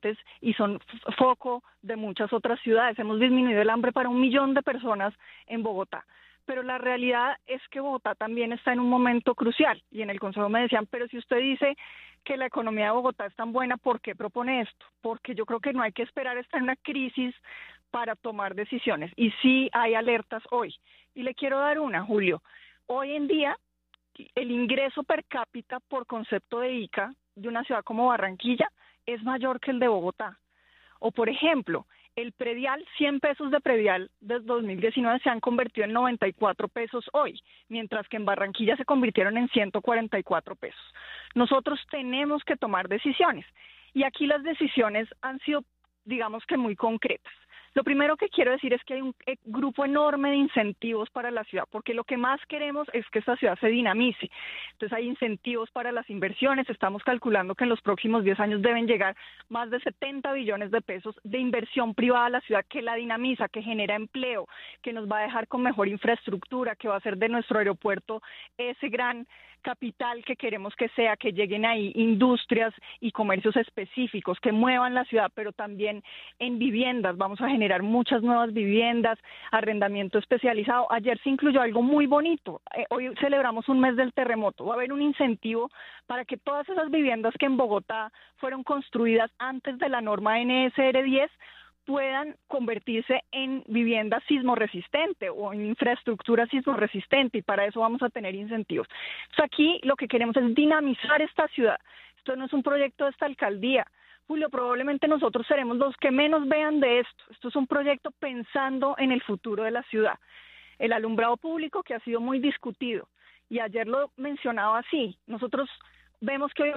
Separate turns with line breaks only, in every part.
habitantes y son foco de muchas otras ciudades. Hemos disminuido el hambre para 1 millón de personas en Bogotá. Pero la realidad es que Bogotá también está en un momento crucial, y en el Consejo me decían, pero si usted dice que la economía de Bogotá es tan buena, ¿por qué propone esto? Porque yo creo que no hay que esperar estar en una crisis para tomar decisiones, y sí hay alertas hoy. Y le quiero dar una, Julio. Hoy en día, el ingreso per cápita por concepto de ICA de una ciudad como Barranquilla es mayor que el de Bogotá. O, por ejemplo, el predial, 100 pesos de predial desde 2019 se han convertido en 94 pesos hoy, mientras que en Barranquilla se convirtieron en 144 pesos. Nosotros tenemos que tomar decisiones, y aquí las decisiones han sido, digamos que muy concretas. Lo primero que quiero decir es que hay un grupo enorme de incentivos para la ciudad, porque lo que más queremos es que esta ciudad se dinamice. Entonces hay incentivos para las inversiones. Estamos calculando que en los próximos 10 años deben llegar más de 70 billones de pesos de inversión privada a la ciudad, que la dinamiza, que genera empleo, que nos va a dejar con mejor infraestructura, que va a hacer de nuestro aeropuerto ese gran capital que queremos que sea, que lleguen ahí industrias y comercios específicos que muevan la ciudad, pero también en viviendas. Vamos a generar muchas nuevas viviendas, arrendamiento especializado. Ayer se incluyó algo muy bonito. Hoy celebramos un mes del terremoto. Va a haber un incentivo para que todas esas viviendas que en Bogotá fueron construidas antes de la norma NSR 10 puedan convertirse en vivienda sismorresistente o en infraestructura sismorresistente, y para eso vamos a tener incentivos. Entonces aquí lo que queremos es dinamizar esta ciudad. Esto no es un proyecto de esta alcaldía. Julio, probablemente nosotros seremos los que menos vean de esto. Esto es un proyecto pensando en el futuro de la ciudad. El alumbrado público, que ha sido muy discutido, y ayer lo mencionaba así, nosotros vemos que hoy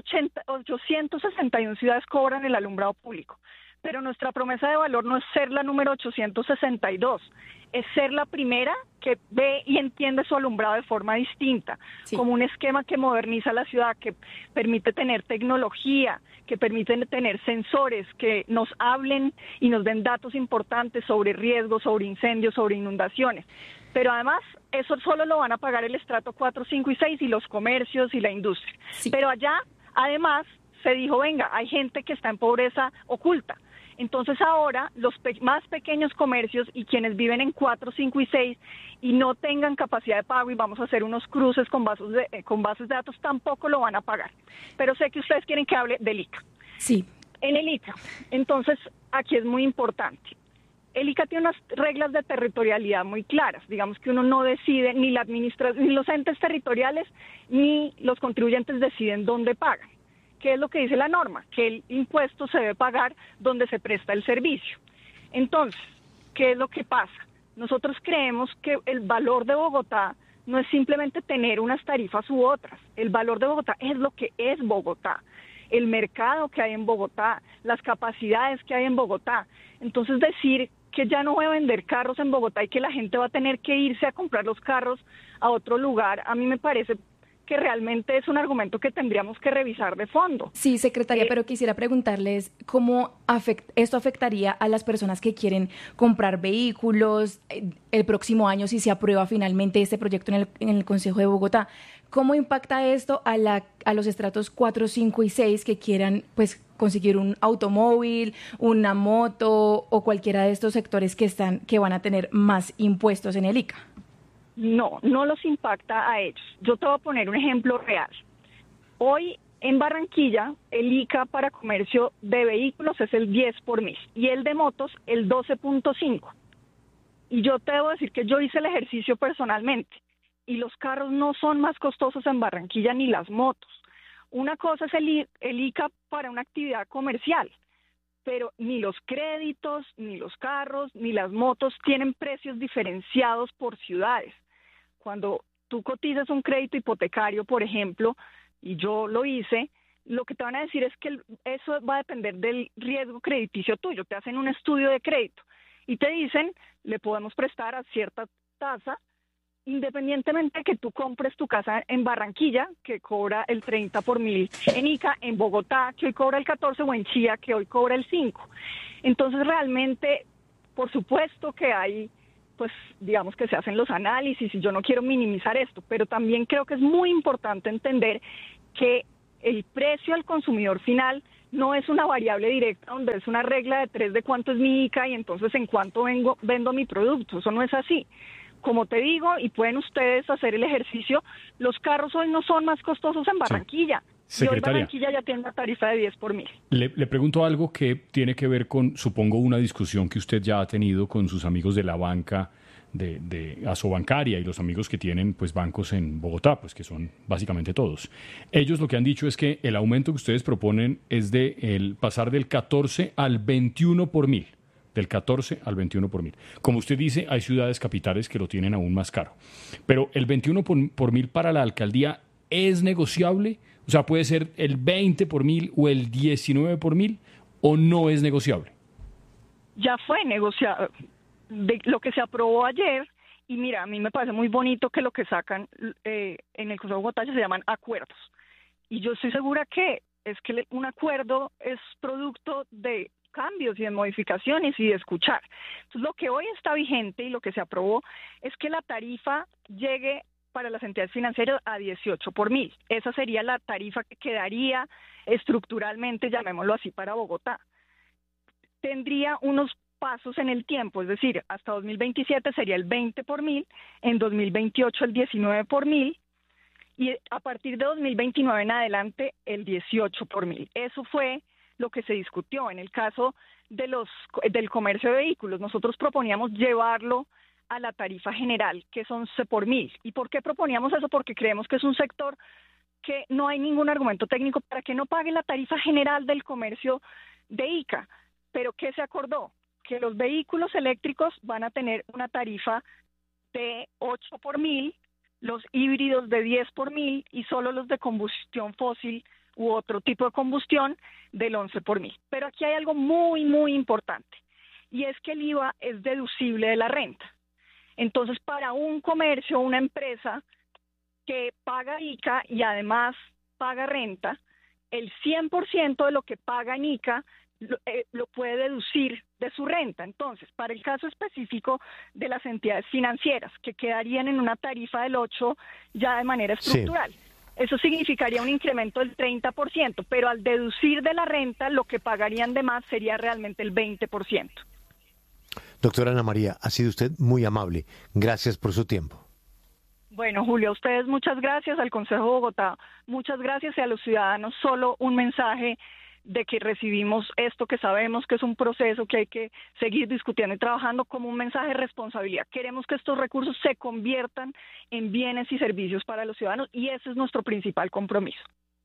861 ciudades cobran el alumbrado público. Pero nuestra promesa de valor no es ser la número 862, es ser la primera que ve y entiende su alumbrado de forma distinta, sí, como un esquema que moderniza la ciudad, que permite tener tecnología, que permite tener sensores que nos hablen y nos den datos importantes sobre riesgos, sobre incendios, sobre inundaciones. Pero además, eso solo lo van a pagar el estrato 4, 5 y 6 y los comercios y la industria. Sí. Pero allá, además, se dijo, venga, hay gente que está en pobreza oculta. Entonces ahora los más pequeños comercios y quienes viven en 4, 5 y 6 y no tengan capacidad de pago, y vamos a hacer unos cruces con bases de datos, tampoco lo van a pagar. Pero sé que ustedes quieren que hable del ICA.
Sí.
En el ICA, entonces aquí es muy importante. El ICA tiene unas reglas de territorialidad muy claras. Digamos que uno no decide, ni la administración, ni los entes territoriales, ni los contribuyentes deciden dónde pagan. ¿Qué es lo que dice la norma? Que el impuesto se debe pagar donde se presta el servicio. Entonces, ¿qué es lo que pasa? Nosotros creemos que el valor de Bogotá no es simplemente tener unas tarifas u otras. El valor de Bogotá es lo que es Bogotá, el mercado que hay en Bogotá, las capacidades que hay en Bogotá. Entonces, decir que ya no voy a vender carros en Bogotá y que la gente va a tener que irse a comprar los carros a otro lugar, a mí me parece que realmente es un argumento que tendríamos que revisar de fondo.
Sí, secretaria, pero quisiera preguntarles cómo esto afectaría a las personas que quieren comprar vehículos el próximo año, si se aprueba finalmente este proyecto en el Consejo de Bogotá. ¿Cómo impacta esto a los estratos 4, 5 y 6 que quieran pues conseguir un automóvil, una moto o cualquiera de estos sectores que van a tener más impuestos en el ICA?
No los impacta a ellos. Yo te voy a poner un ejemplo real. Hoy en Barranquilla el ICA para comercio de vehículos es el 10 por mil y el de motos el 12.5. Y yo te debo decir que yo hice el ejercicio personalmente y los carros no son más costosos en Barranquilla ni las motos. Una cosa es el ICA para una actividad comercial, pero ni los créditos, ni los carros, ni las motos tienen precios diferenciados por ciudades. Cuando tú cotizas un crédito hipotecario, por ejemplo, y yo lo hice, lo que te van a decir es que eso va a depender del riesgo crediticio tuyo. Te hacen un estudio de crédito y te dicen, le podemos prestar a cierta tasa, independientemente de que tú compres tu casa en Barranquilla, que cobra el 30 por mil, en ICA, en Bogotá, que hoy cobra el 14, o en Chía, que hoy cobra el 5. Entonces, realmente, por supuesto que hay, pues, digamos que se hacen los análisis, y yo no quiero minimizar esto, pero también creo que es muy importante entender que el precio al consumidor final no es una variable directa donde es una regla de 3 de cuánto es mi ICA y entonces en cuánto vendo mi producto. Eso no es así. Como te digo, y pueden ustedes hacer el ejercicio, los carros hoy no son más costosos en Barranquilla. Sí. Y hoy Barranquilla ya tiene una tarifa de 10 por 1000.
Le pregunto algo que tiene que ver con, supongo, una discusión que usted ya ha tenido con sus amigos de la banca, de Asobancaria y los amigos que tienen pues bancos en Bogotá, pues que son básicamente todos. Ellos lo que han dicho es que el aumento que ustedes proponen es de el pasar del 14 al 21 por 1000. Del 14 al 21 por 1000. Como usted dice, hay ciudades capitales que lo tienen aún más caro. Pero el 21 por 1000 para la alcaldía es negociable. O sea, puede ser el 20 por 1000 o el 19 por 1000 o no es negociable.
Ya fue negociado. De lo que se aprobó ayer, y mira, a mí me parece muy bonito que lo que sacan en el Consejo de Bogotá se llaman acuerdos. Y yo estoy segura que un acuerdo es producto de cambios y de modificaciones y de escuchar. Entonces, lo que hoy está vigente y lo que se aprobó es que la tarifa llegue para las entidades financieras a 18 por 1000. Esa sería la tarifa que quedaría estructuralmente, llamémoslo así, para Bogotá. Tendría unos pasos en el tiempo, es decir, hasta 2027 sería el 20 por 1000, en 2028 el 19 por 1000 y a partir de 2029 en adelante el 18 por 1000. Eso fue lo que se discutió. En el caso del comercio de vehículos, nosotros proponíamos llevarlo a la tarifa general, que es 11 por 1000. ¿Y por qué proponíamos eso? Porque creemos que es un sector que no hay ningún argumento técnico para que no pague la tarifa general del comercio de ICA. ¿Pero qué se acordó? Que los vehículos eléctricos van a tener una tarifa de 8 por 1000, los híbridos de 10 por 1000 y solo los de combustión fósil u otro tipo de combustión del 11 por 1000. Pero aquí hay algo muy, muy importante, y es que el IVA es deducible de la renta. Entonces, para un comercio, una empresa que paga ICA y además paga renta, el 100% de lo que paga en ICA lo puede deducir de su renta. Entonces, para el caso específico de las entidades financieras, que quedarían en una tarifa del 8 ya de manera estructural, sí, eso significaría un incremento del 30%, pero al deducir de la renta, lo que pagarían de más sería realmente el 20%.
Doctora Ana María, ha sido usted muy amable. Gracias por su tiempo.
Bueno, Julio, a ustedes muchas gracias, al Consejo de Bogotá muchas gracias, y a los ciudadanos solo un mensaje de que recibimos esto, que sabemos que es un proceso que hay que seguir discutiendo y trabajando, como un mensaje de responsabilidad. Queremos que estos recursos se conviertan en bienes y servicios para los ciudadanos, y ese es nuestro principal compromiso.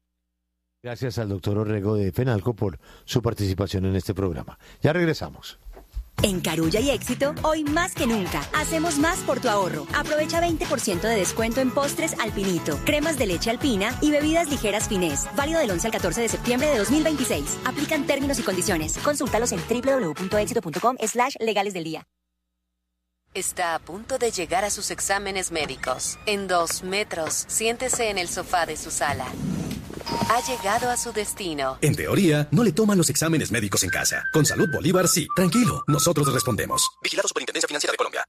Gracias al doctor Orrego de FENALCO por su participación en este programa. Ya regresamos.
En Carulla y Éxito, hoy más que nunca, hacemos más por tu ahorro. Aprovecha 20% de descuento en postres Alpinito, cremas de leche alpina y bebidas ligeras Finés. Válido del 11 al 14 de septiembre de 2026. Aplican términos y condiciones. Consúltalos en www.exito.com/legales del día.
Está a punto de llegar a sus exámenes médicos. En 2 metros, siéntese en el sofá de su sala. Ha llegado a su destino.
En teoría, no le toman los exámenes médicos en casa. Con Salud Bolívar, sí. Tranquilo, nosotros respondemos. Vigilado Superintendencia Financiera de Colombia.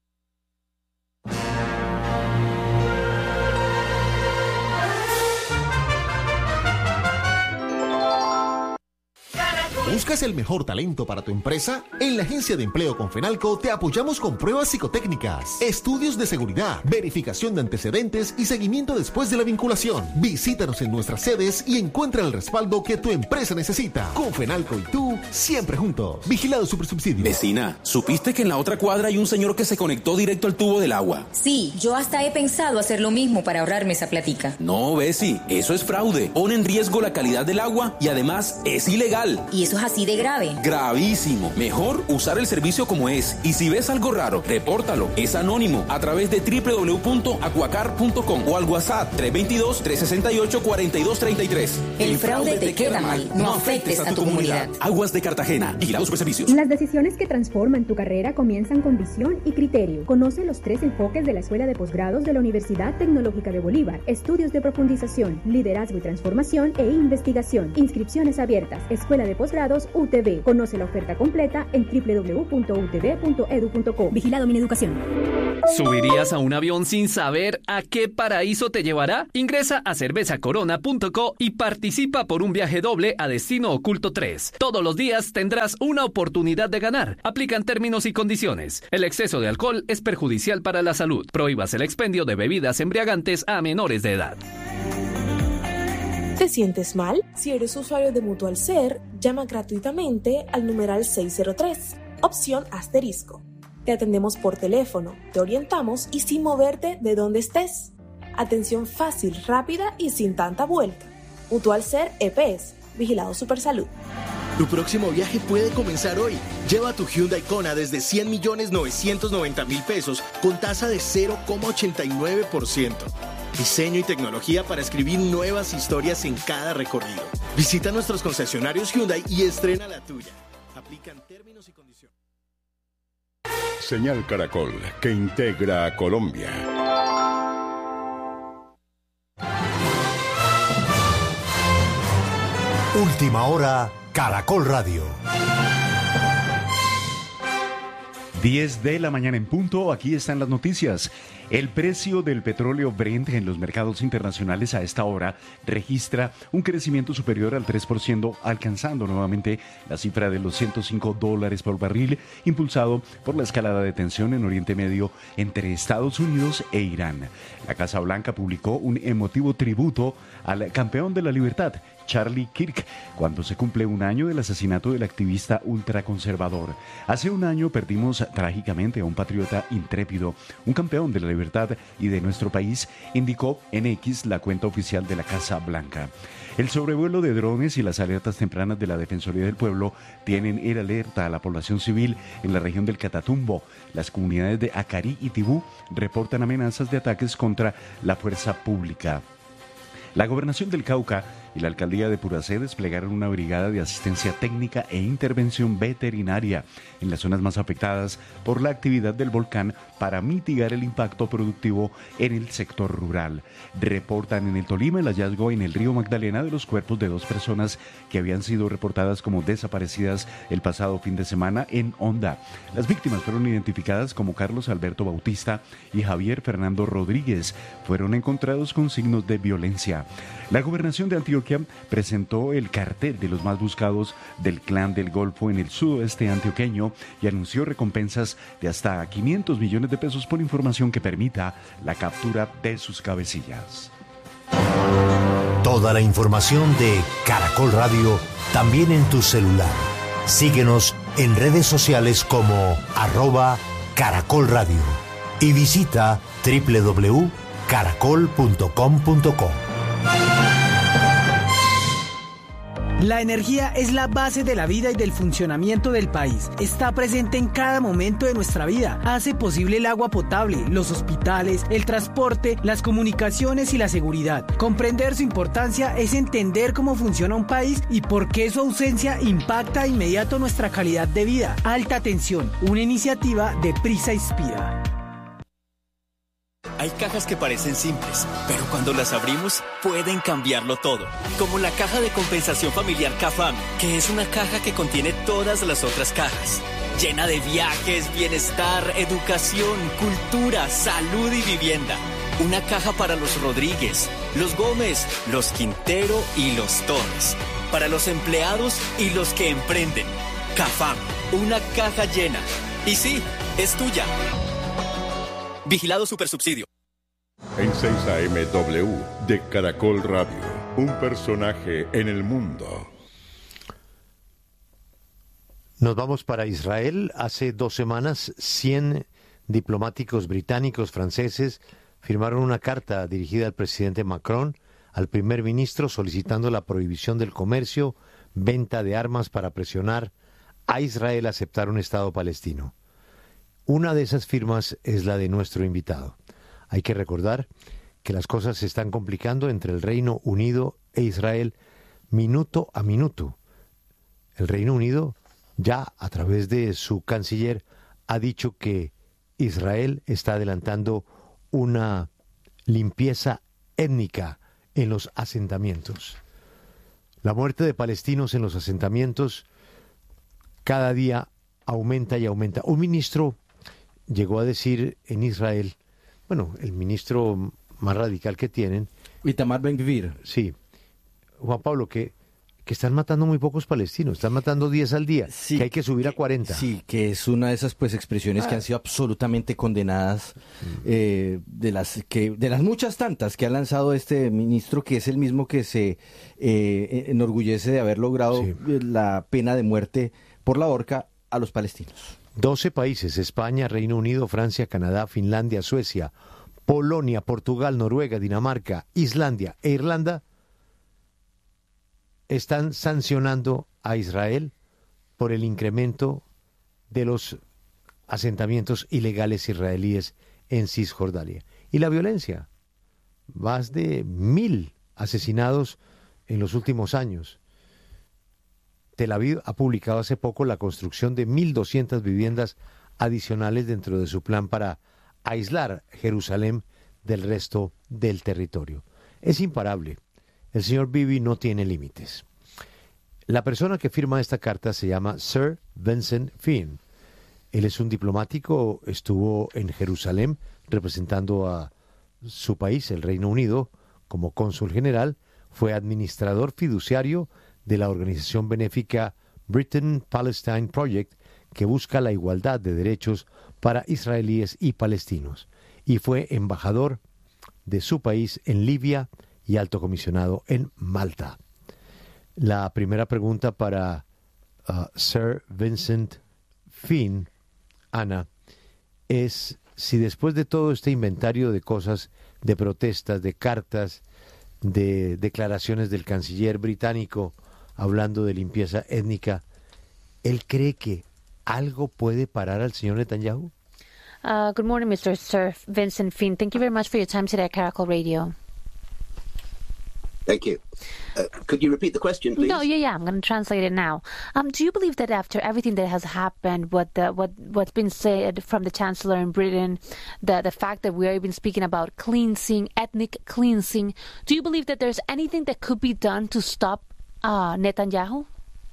¿Buscas el mejor talento para tu empresa? En la Agencia de Empleo con FENALCO te apoyamos con pruebas psicotécnicas, estudios de seguridad, verificación de antecedentes y seguimiento después de la vinculación. Visítanos en nuestras sedes y encuentra el respaldo que tu empresa necesita. Con FENALCO y tú, siempre juntos. Vigilado Supersubsidio.
Vecina, ¿supiste que en la otra cuadra hay un señor que se conectó directo al tubo del agua?
Sí, yo hasta he pensado hacer lo mismo para ahorrarme esa platica.
No, Besi, eso es fraude. Pone en riesgo la calidad del agua y además es ilegal.
¿Y eso es así de grave?
Gravísimo. Mejor usar el servicio como es. Y si ves algo raro, repórtalo. Es anónimo a través de www.acuacar.com o al WhatsApp 322-368-4233.
El fraude te queda mal. No afectes a tu comunidad.
Aguas de Cartagena. Vigilado Superservicios.
Las decisiones que transforman tu carrera comienzan con visión y criterio. Conoce los 3 enfoques de la Escuela de Posgrados de la Universidad Tecnológica de Bolívar. Estudios de profundización, liderazgo y transformación e investigación. Inscripciones abiertas. Escuela de Posgrados UTV. Conoce la oferta completa en www.utv.edu.co. Vigilado Mineducación.
¿Subirías a un avión sin saber a qué paraíso te llevará? Ingresa a cervezacorona.co y participa por un viaje doble a Destino Oculto 3. Todos los días tendrás una oportunidad de ganar. Aplican términos y condiciones. El exceso de alcohol es perjudicial para la salud. Prohíbas el expendio de bebidas embriagantes a menores de edad.
¿Te sientes mal? Si eres usuario de Mutual Ser, llama gratuitamente al numeral 603, opción asterisco. Te atendemos por teléfono, te orientamos y sin moverte de donde estés. Atención fácil, rápida y sin tanta vuelta. Mutual Ser EPS, Vigilado Supersalud.
Tu próximo viaje puede comenzar hoy. Lleva tu Hyundai Kona desde 100.990.000 pesos con tasa de 0,89%. Diseño y tecnología para escribir nuevas historias en cada recorrido. Visita nuestros concesionarios Hyundai y estrena la tuya. Aplican términos y condiciones.
Señal Caracol, que integra a Colombia.
Última hora, Caracol Radio.
10 de la mañana en punto, aquí están las noticias. El precio del petróleo Brent en los mercados internacionales a esta hora registra un crecimiento superior al 3%, alcanzando nuevamente la cifra de los $105 por barril, impulsado por la escalada de tensión en Oriente Medio entre Estados Unidos e Irán. La Casa Blanca publicó un emotivo tributo al campeón de la libertad, Charlie Kirk, cuando se cumple un año del asesinato del activista ultraconservador. Hace un año perdimos trágicamente a un patriota intrépido, un campeón de la libertad y de nuestro país, indicó en X la cuenta oficial de la Casa Blanca. El sobrevuelo de drones y las alertas tempranas de la Defensoría del Pueblo tienen en alerta a la población civil en la región del Catatumbo. Las comunidades de Acarí y Tibú reportan amenazas de ataques contra la fuerza pública. La Gobernación del Cauca y la Alcaldía de Puracé desplegaron una brigada de asistencia técnica e intervención veterinaria en las zonas más afectadas por la actividad del volcán para mitigar el impacto productivo en el sector rural. Reportan en el Tolima el hallazgo en el río Magdalena de los cuerpos de 2 personas que habían sido reportadas como desaparecidas el pasado fin de semana en Honda. Las víctimas fueron identificadas como Carlos Alberto Bautista y Javier Fernando Rodríguez. Fueron encontrados con signos de violencia. La Gobernación de Antioquia presentó el cartel de los más buscados del Clan del Golfo en el sudoeste antioqueño y anunció recompensas de hasta 500 millones de pesos por información que permita la captura de sus cabecillas.
Toda la información de Caracol Radio también en tu celular. Síguenos en redes sociales como @Caracol Radio y visita www.caracol.com.co.
La energía es la base de la vida y del funcionamiento del país. Está presente en cada momento de nuestra vida. Hace posible el agua potable, los hospitales, el transporte, las comunicaciones y la seguridad. Comprender su importancia es entender cómo funciona un país y por qué su ausencia impacta de inmediato nuestra calidad de vida. Alta Tensión, una iniciativa de Prisa Inspira.
Hay cajas que parecen simples, pero cuando las abrimos pueden cambiarlo todo. Como la caja de compensación familiar CAFAM, que es una caja que contiene todas las otras cajas. Llena de viajes, bienestar, educación, cultura, salud y vivienda. Una caja para los Rodríguez, los Gómez, los Quintero y los Torres. Para los empleados y los que emprenden. CAFAM, una caja llena. Y sí, es tuya. Vigilado Supersubsidio.
En 6am de Caracol Radio, un personaje en el mundo.
Nos vamos para Israel. Hace 2 semanas, 100 diplomáticos británicos, franceses, firmaron una carta dirigida al presidente Macron, al primer ministro, solicitando la prohibición del comercio, venta de armas para presionar a Israel a aceptar un Estado palestino. Una de esas firmas es la de nuestro invitado. Hay que recordar que las cosas se están complicando entre el Reino Unido e Israel minuto a minuto. El Reino Unido ya a través de su canciller ha dicho que Israel está adelantando una limpieza étnica en los asentamientos. La muerte de palestinos en los asentamientos cada día aumenta y aumenta. Un ministro llegó a decir en Israel, bueno, el ministro más radical que tienen,
Itamar Ben-Gvir.
Sí, Juan Pablo, que están matando muy pocos palestinos, están matando 10 al día, sí, que hay que subir a 40.
Sí, que es una de esas pues expresiones que han sido absolutamente condenadas, de las muchas tantas que ha lanzado este ministro, que es el mismo que se enorgullece de haber logrado la pena de muerte por la horca a los palestinos.
12 países, España, Reino Unido, Francia, Canadá, Finlandia, Suecia, Polonia, Portugal, Noruega, Dinamarca, Islandia e Irlanda están sancionando a Israel por el incremento de los asentamientos ilegales israelíes en Cisjordania. Y la violencia, más de 1.000 asesinados en los últimos años. Tel Aviv ha publicado hace poco la construcción de 1.200 viviendas adicionales dentro de su plan para aislar Jerusalén del resto del territorio. Es imparable. El señor Bibi no tiene límites. La persona que firma esta carta se llama Sir Vincent Finn. Él es un diplomático, estuvo en Jerusalén representando a su país, el Reino Unido, como cónsul general, fue administrador fiduciario de la organización benéfica Britain Palestine Project, que busca la igualdad de derechos para israelíes y palestinos, y fue embajador de su país en Libia y alto comisionado en Malta. La primera pregunta para Sir Vincent Finn, Ana, es si después de todo este inventario de cosas, de protestas, de cartas, de declaraciones del canciller británico hablando de limpieza étnica, ¿él cree que algo puede parar al señor Netanyahu?
Good morning, Mr. Sir Vincent Finn. Thank you very much for your time today at Caracol Radio.
Thank you. Could you repeat the question, please?
No, yeah. I'm going to translate it now. Do you believe that after everything that has happened, what's been said from the Chancellor in Britain, the fact that we're even speaking about cleansing, ethnic cleansing, do you believe that there's anything that could be done to stop Netanyahu?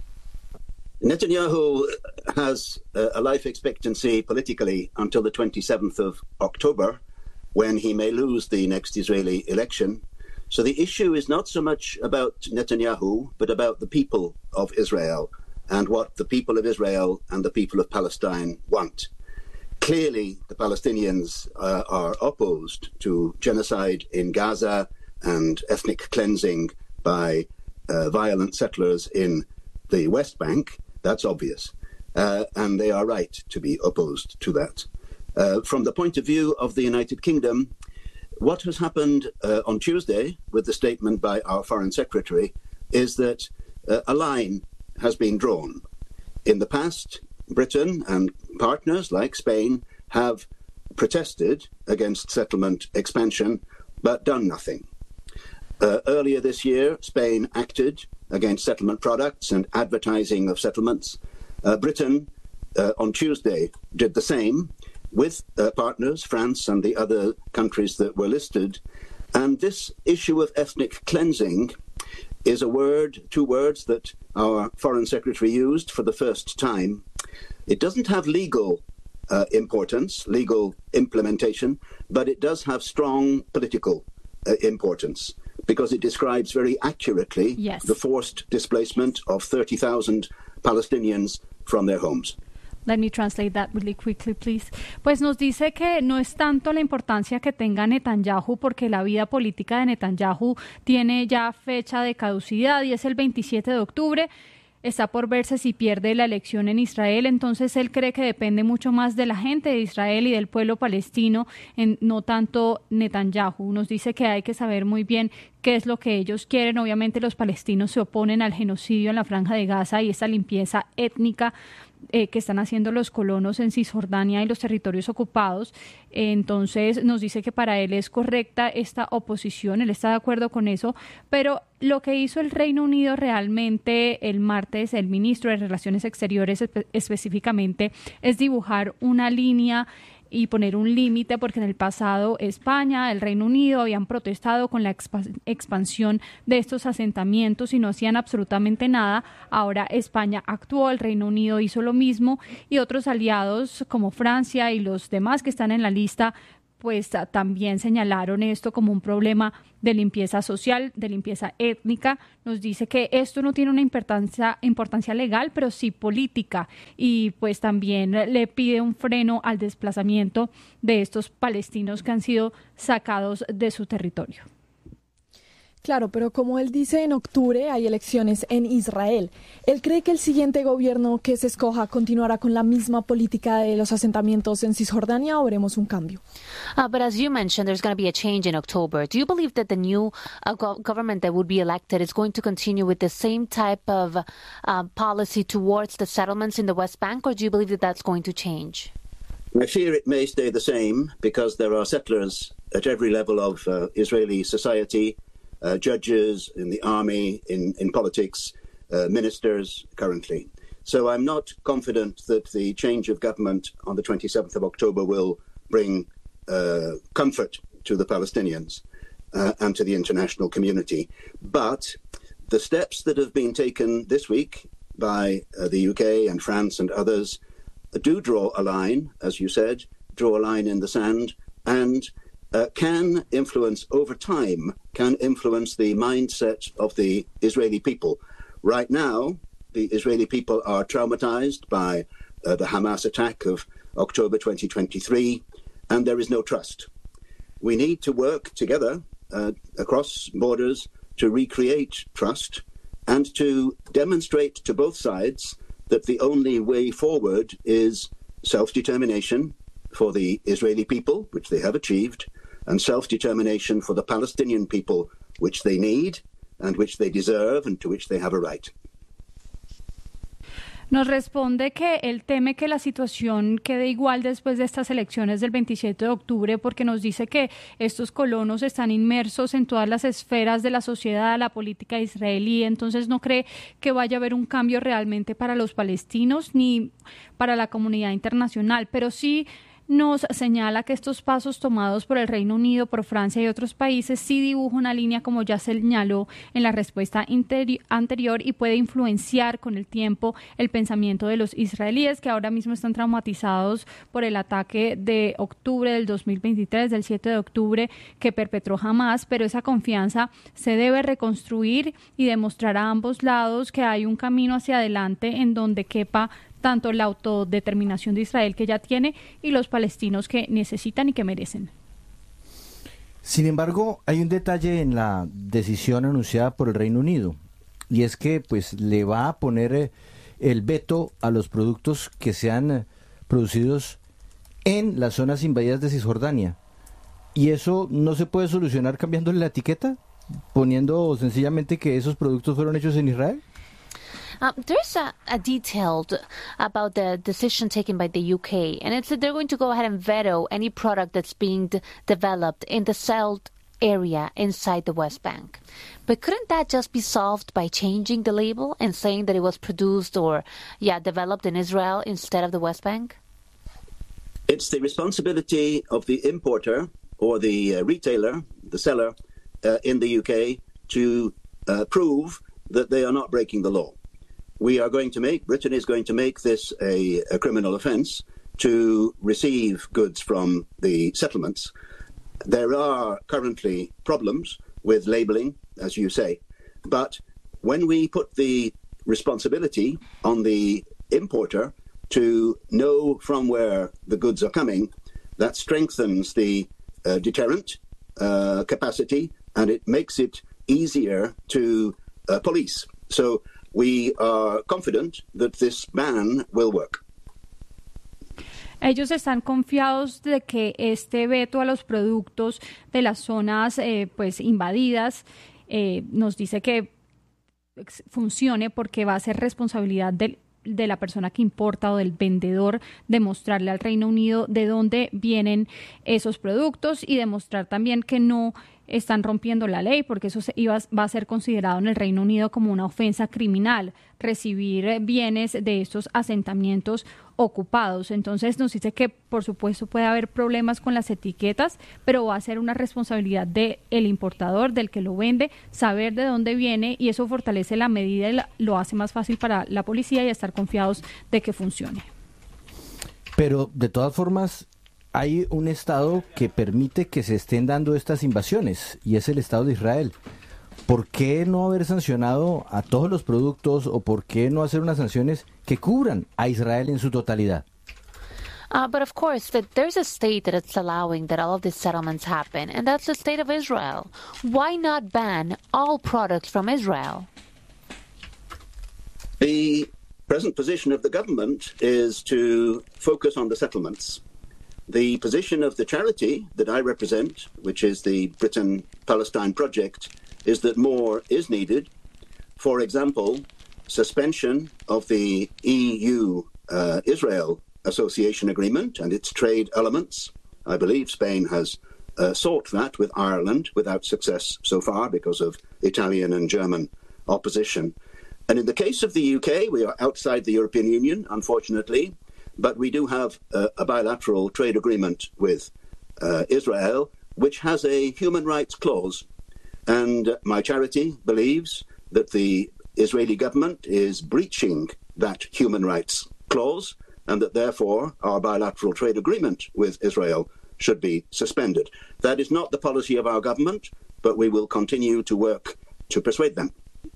Netanyahu has a life expectancy politically until the 27th of October, when he may lose the next Israeli election. So the issue is not so much about Netanyahu, but about the people of Israel and what the people of Israel and the people of Palestine want. Clearly, the Palestinians are opposed to genocide in Gaza and ethnic cleansing by violent settlers in the West Bank. That's obvious. And they are right to be opposed to that. From the point of view of the United Kingdom, what has happened on Tuesday with the statement by our Foreign Secretary is that a line has been drawn. In the past, Britain and partners like Spain have protested against settlement expansion but done nothing. Earlier this year, Spain acted against settlement products and advertising of settlements. Britain, on Tuesday, did the same with partners, France and the other countries that were listed. And this issue of ethnic cleansing is two words that our Foreign Secretary used for the first time. It doesn't have legal importance, legal implementation, but it does have strong political importance, because it describes very accurately the forced displacement of 30,000 Palestinians from their homes.
Let me translate that really quickly, please. Pues nos dice que no es tanto la importancia que tenga Netanyahu, porque la vida política de Netanyahu tiene ya fecha de caducidad y es el 27 de octubre. Está por verse si pierde la elección en Israel, entonces él cree que depende mucho más de la gente de Israel y del pueblo palestino, no tanto Netanyahu. Nos dice que hay que saber muy bien qué es lo que ellos quieren. Obviamente los palestinos se oponen al genocidio en la Franja de Gaza y esta limpieza étnica que están haciendo los colonos en Cisjordania y los territorios ocupados. Entonces nos dice que para él es correcta esta oposición, él está de acuerdo con eso, pero lo que hizo el Reino Unido realmente el martes, el ministro de Relaciones Exteriores específicamente, es dibujar una línea y poner un límite, porque en el pasado España, el Reino Unido habían protestado con la expansión de estos asentamientos y no hacían absolutamente nada. Ahora España actuó, el Reino Unido hizo lo mismo y otros aliados como Francia y los demás que están en la lista pues también señalaron esto como un problema de limpieza social, de limpieza étnica. Nos dice que esto no tiene una importancia legal, pero sí política, y pues también le pide un freno al desplazamiento de estos palestinos que han sido sacados de su territorio.
Claro, pero como él dice, en octubre hay elecciones en Israel. ¿Él cree que el siguiente gobierno que se escoja continuará con la misma política de los asentamientos en Cisjordania o veremos un cambio?
But as you mentioned, there's going to be a change in October. Do you believe that the new government that would be elected is going to continue with the same type of policy towards the settlements in the West Bank, or do you believe that that's going to change?
I fear it may stay the same because there are settlers at every level of Israeli society. Judges in the army, in politics, ministers currently. So I'm not confident that the change of government on the 27th of October will bring comfort to the Palestinians and to the international community. But the steps that have been taken this week by the UK and France and others do draw a line, as you said, draw a line in the sand, and can influence over time, can influence the mindset of the Israeli people. Right now, the Israeli people are traumatized by the Hamas attack of October 2023, and there is no trust. We need to work together across borders to recreate trust and to demonstrate to both sides that the only way forward is self-determination for the Israeli people, which they have achieved, and self-determination for the Palestinian people, which they need and which they deserve and to which they have a right.
Nos responde que él teme que la situación quede igual después de estas elecciones del 27 de octubre, porque nos dice que estos colonos están inmersos en todas las esferas de la sociedad, la política israelí, entonces no cree que vaya a haber un cambio realmente para los palestinos ni para la comunidad internacional, pero sí nos señala que estos pasos tomados por el Reino Unido, por Francia y otros países sí dibujan una línea, como ya señaló en la respuesta anterior, y puede influenciar con el tiempo el pensamiento de los israelíes, que ahora mismo están traumatizados por el ataque de octubre del 2023, del 7 de octubre, que perpetró Hamas, pero esa confianza se debe reconstruir y demostrar a ambos lados que hay un camino hacia adelante en donde quepa tanto la autodeterminación de Israel que ya tiene y los palestinos que necesitan y que merecen.
Sin embargo, hay un detalle en la decisión anunciada por el Reino Unido, y es que pues le va a poner el veto a los productos que sean producidos en las zonas invadidas de Cisjordania. ¿Y eso no se puede solucionar cambiándole la etiqueta? Poniendo sencillamente que esos productos fueron hechos en Israel.
There's a detailed about the decision taken by the UK, and it's that they're going to go ahead and veto any product that's being developed in the settled area inside the West Bank. But couldn't that just be solved by changing the label and saying that it was produced or, developed in Israel instead of the West Bank?
It's the responsibility of the importer or the retailer, the seller in the UK to prove that they are not breaking the law. Britain is going to make this a criminal offence to receive goods from the settlements. There are currently problems with labelling, as you say, but when we put the responsibility on the importer to know from where the goods are coming, that strengthens the deterrent capacity, and it makes it easier to police. So we are confident that this ban will work.
Ellos están confiados de que este veto a los productos de las zonas invadidas nos dice que funcione, porque va a ser responsabilidad de la persona que importa o del vendedor demostrarle al Reino Unido de dónde vienen esos productos y demostrar también que no están rompiendo la ley, porque eso va a ser considerado en el Reino Unido como una ofensa criminal, recibir bienes de estos asentamientos ocupados. Entonces nos dice que por supuesto puede haber problemas con las etiquetas, pero va a ser una responsabilidad del importador, del que lo vende, saber de dónde viene, y eso fortalece la medida y lo hace más fácil para la policía y estar confiados de que funcione.
Pero de todas formas hay un estado que permite que se estén dando estas invasiones, y es el Estado de Israel. ¿Por qué no haber sancionado a todos los productos, o por qué no hacer unas sanciones que cubran a Israel en su totalidad?
But of course, there's a state that it's allowing that all of these settlements happen, and that's the state of Israel. Why not ban all products from Israel?
The present position of the government is to focus on the settlements. The position of the charity that I represent, which is the Britain-Palestine Project, is that more is needed. For example, suspension of the EU-Israel Association Agreement and its trade elements. I believe Spain has sought that with Ireland without success so far because of Italian and German opposition. And in the case of the UK, we are outside the European Union, unfortunately, but we do have a bilateral trade agreement with Israel, which has a human rights clause. And my charity believes that the Israeli government is breaching that human rights clause, and that therefore our bilateral trade agreement with Israel should be suspended. That is not the policy of our government, but we will continue to work to persuade them.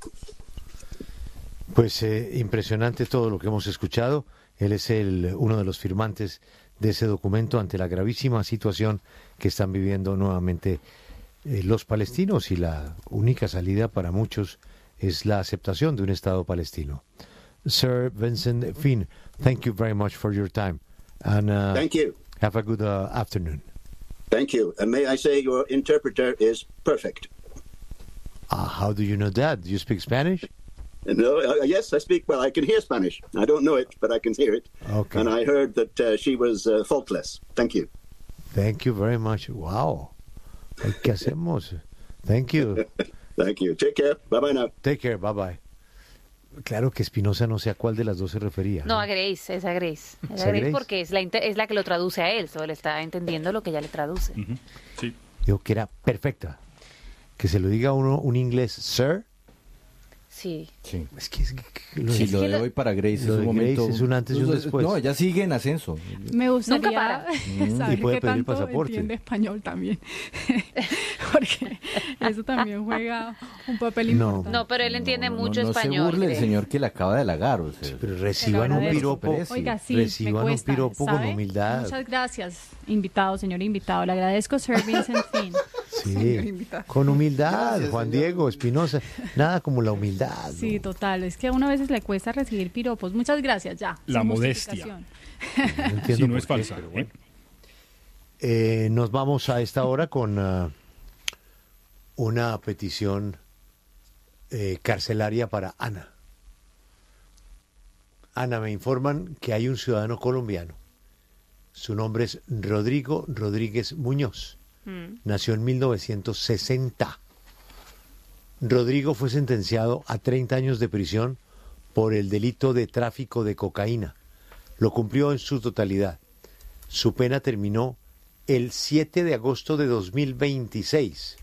Pues impresionante todo lo que hemos escuchado. Él es uno de los firmantes de ese documento ante la gravísima situación que están viviendo nuevamente los palestinos, y la única salida para muchos es la aceptación de un Estado palestino. Sir Vincent Finn, thank you very much for your time. And
thank you.
Have a good afternoon.
Thank you. And may I say your interpreter is perfect.
How do you know that? Do you speak Spanish?
No, yes, I speak. Well, I can hear Spanish. I don't know it, but I can hear it.
Okay.
And I heard that she was faultless. Thank you.
Thank you very much. Wow. ¿Qué hacemos? Thank you.
Thank you. Take care. Bye-bye now.
Take care. Bye-bye. Claro que Espinosa no sé a cuál de las dos se refería.
No, a Grace, es a Grace. Es a Grace porque es la que lo traduce a él, solo le está entendiendo lo que ella le traduce.
Uh-huh. Sí.
Digo que era perfecta. Que se lo diga a uno un inglés, sir.
Sí.
Sí.
Es que
lo de hoy para Grace es un momento.
Grace es un antes y un después.
No, ella sigue en ascenso.
Me gustaría
Nunca para.
saber
y puede
qué
pedir
tanto
pasaporte.
entiende español también. Porque eso también juega un papel importante.
No, pero él entiende mucho español.
No se burle el señor que le acaba de halagar. O sea,
sí, pero reciban un piropo.
Oiga, sí,
reciban
me cuesta,
un piropo
¿sabe?
con humildad.
Muchas gracias, invitado, señor invitado. Le agradezco, Sir Vincent Finn.
Sí, con humildad,
Gracias,
Juan
señor.
Diego, Espinosa. Nada como la humildad.
Sí,
¿no?
total. Es que a uno a veces le cuesta recibir piropos. Muchas gracias, ya.
La
sin
modestia.
justificación.
No entiendo
Sí, no es
por qué,
falsa.
pero bueno. Nos vamos a esta hora con una petición carcelaria para Ana. Ana, me informan que hay un ciudadano colombiano. Su nombre es Rodrigo Rodríguez Muñoz. Nació en 1960. Rodrigo fue sentenciado a 30 años de prisión por el delito de tráfico de cocaína. Lo cumplió en su totalidad. Su pena terminó el 7 de agosto de 2026.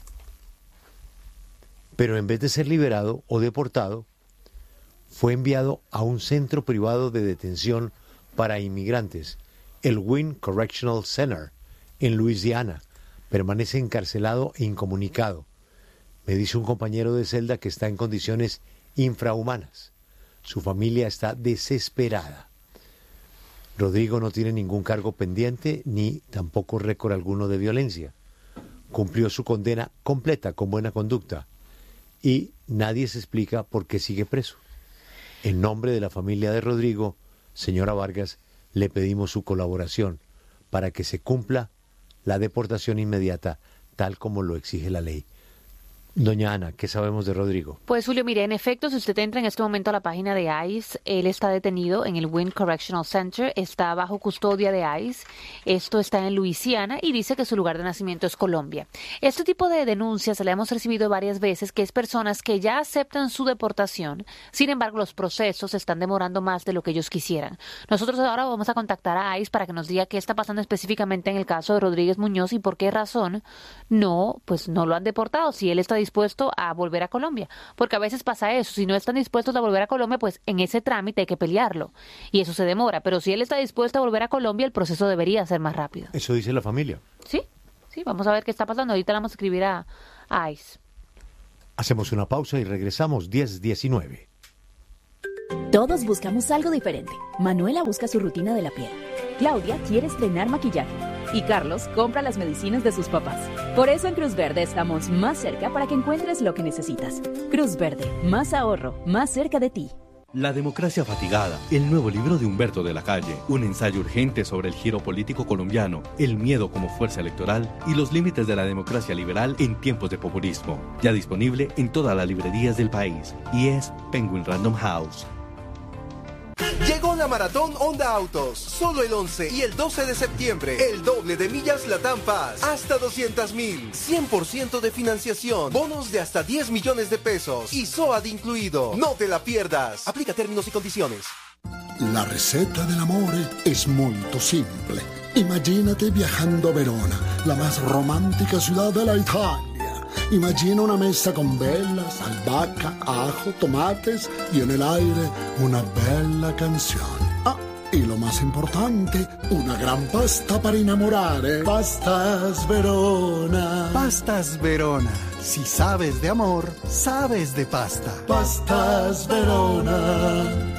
Pero en vez de ser liberado o deportado, fue enviado a un centro privado de detención para inmigrantes, el Wynn Correctional Center, en Luisiana. Permanece encarcelado e incomunicado. Me dice un compañero de celda que está en condiciones infrahumanas. Su familia está desesperada. Rodrigo no tiene ningún cargo pendiente ni tampoco récord alguno de violencia. Cumplió su condena completa con buena conducta y nadie se explica por qué sigue preso. En nombre de la familia de Rodrigo, señora Vargas, le pedimos su colaboración para que se cumpla la deportación inmediata tal como lo exige la ley. Doña Ana, ¿qué sabemos de Rodrigo?
Pues Julio, mire, en efecto, si usted entra en este momento a la página de ICE, él está detenido en el Wynn Correctional Center, está bajo custodia de ICE, esto está en Luisiana y dice que su lugar de nacimiento es Colombia. Este tipo de denuncias la hemos recibido varias veces, que es personas que ya aceptan su deportación, sin embargo los procesos se están demorando más de lo que ellos quisieran. Nosotros ahora vamos a contactar a ICE para que nos diga qué está pasando específicamente en el caso de Rodríguez Muñoz y por qué razón no lo han deportado, si él está dispuesto a volver a Colombia, porque a veces pasa eso, si no están dispuestos a volver a Colombia, pues en ese trámite hay que pelearlo y eso se demora, pero si él está dispuesto a volver a Colombia, el proceso debería ser más rápido.
Eso dice la familia.
Sí, vamos a ver qué está pasando, ahorita le vamos a escribir a ICE.
Hacemos una pausa y regresamos 10:19.
Todos buscamos algo diferente. Manuela busca su rutina de la piel. Claudia quiere estrenar maquillaje. Y Carlos compra las medicinas de sus papás. Por eso en Cruz Verde estamos más cerca para que encuentres lo que necesitas. Cruz Verde, más ahorro, más cerca de ti.
La democracia fatigada, el nuevo libro de Humberto de la Calle, un ensayo urgente sobre el giro político colombiano, el miedo como fuerza electoral y los límites de la democracia liberal en tiempos de populismo. Ya disponible en todas las librerías del país y es Penguin Random House.
Llegó la Maratón Honda Autos, solo el 11 y el 12 de septiembre, el doble de millas Latam Paz, hasta 200,000, 100% de financiación, bonos de hasta 10 millones de pesos y SOAT incluido. No te la pierdas, aplica términos y condiciones.
La receta dell'amore es molto simple. Imagínate viajando a Verona, la más romántica ciudad de la Italia. Imagina una mesa con velas, albahaca, ajo, tomates y en el aire una bella canción. Ah, y lo más importante, una gran pasta para innamorare. Pastas Verona.
Pastas Verona. Si sabes de amor, sabes de pasta.
Pastas Verona.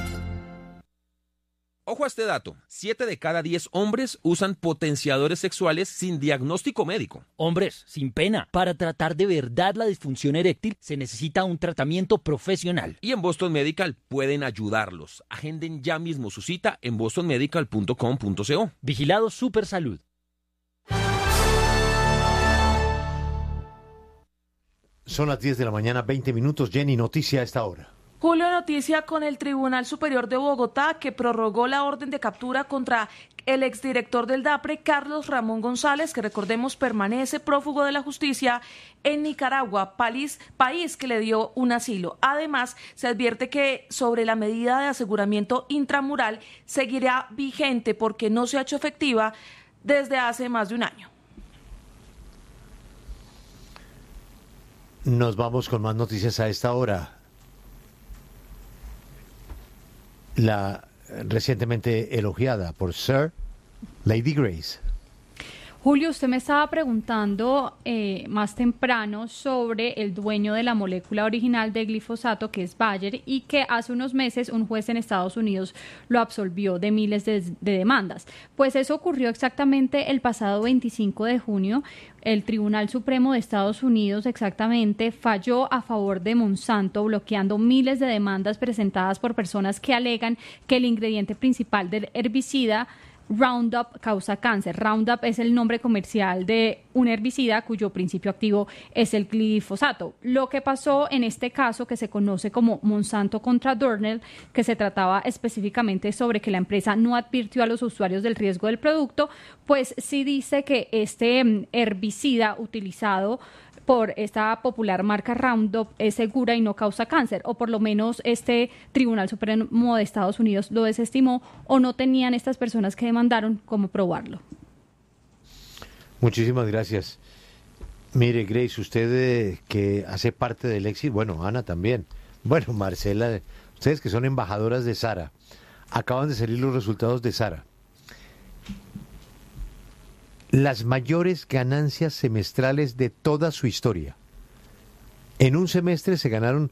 Ojo a este dato, 7 de cada 10 hombres usan potenciadores sexuales sin diagnóstico médico.
Hombres, sin pena, para tratar de verdad la disfunción eréctil se necesita un tratamiento profesional.
Y en Boston Medical pueden ayudarlos. Agenden ya mismo su cita en bostonmedical.com.co.
Vigilado Supersalud.
Son las 10 de la mañana, 20 minutos. Jenny, noticia a esta hora.
Julio, noticia con el Tribunal Superior de Bogotá que prorrogó la orden de captura contra el exdirector del DAPRE, Carlos Ramón González, que recordemos permanece prófugo de la justicia en Nicaragua, país que le dio un asilo. Además, se advierte que sobre la medida de aseguramiento intramural seguirá vigente porque no se ha hecho efectiva desde hace más de un año.
Nos vamos con más noticias a esta hora. La recientemente elogiada por Sir Lady Grace.
Julio, usted me estaba preguntando más temprano sobre el dueño de la molécula original de glifosato, que es Bayer, y que hace unos meses un juez en Estados Unidos lo absolvió de miles de demandas. Pues eso ocurrió exactamente el pasado 25 de junio. El Tribunal Supremo de Estados Unidos exactamente falló a favor de Monsanto, bloqueando miles de demandas presentadas por personas que alegan que el ingrediente principal del herbicida Roundup causa cáncer. Roundup es el nombre comercial de un herbicida cuyo principio activo es el glifosato. Lo que pasó en este caso, que se conoce como Monsanto contra Doerner, que se trataba específicamente sobre que la empresa no advirtió a los usuarios del riesgo del producto, pues sí dice que este herbicida utilizado por esta popular marca Roundup es segura y no causa cáncer, o por lo menos este Tribunal Supremo de Estados Unidos lo desestimó, o no tenían estas personas que demandaron cómo probarlo.
Muchísimas gracias. Mire, Grace, usted que hace parte del éxito, bueno, Ana también, bueno, Marcela, ustedes que son embajadoras de Sara, acaban de salir los resultados de Sara. Las mayores ganancias semestrales de toda su historia. En un semestre se ganaron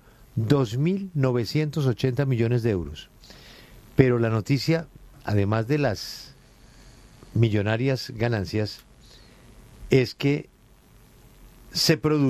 2.980 millones de euros. Pero la noticia, además de las millonarias ganancias, es que se produce